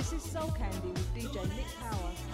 This is Soul Candy with DJ Nick Power.